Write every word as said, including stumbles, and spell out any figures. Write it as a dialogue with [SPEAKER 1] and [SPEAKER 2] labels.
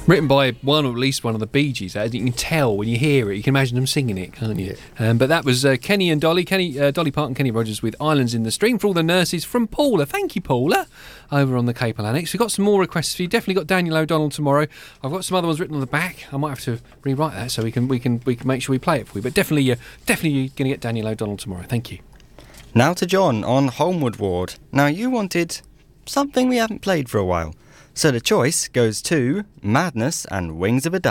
[SPEAKER 1] Written by one or at least one of the Bee Gees. You can tell when you hear it. You can imagine them singing it, can't you? Yeah. Um, but that was uh, Kenny and Dolly, Kenny, uh, Dolly Parton, Kenny Rogers with Islands in the Stream for all the nurses from Paula. Thank you, Paula, over on the Capel Annex. We've got some more requests for you. Definitely got Daniel O'Donnell tomorrow. I've got some other ones written on the back. I might have to rewrite that so we can we can we can make sure we play it for you. But definitely, uh, definitely you're going to get Daniel O'Donnell tomorrow. Thank you.
[SPEAKER 2] Now to John on Holmwood Ward. Now you wanted something we haven't played for a while. So the choice goes to Madness and Wings of a Dove.